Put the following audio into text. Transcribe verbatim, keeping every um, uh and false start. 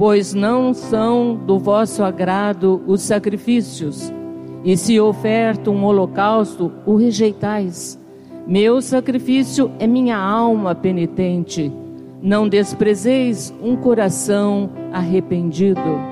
Pois não são do vosso agrado os sacrifícios, e se oferto um holocausto, o rejeitais. Meu sacrifício é minha alma penitente. Não desprezeis um coração arrependido.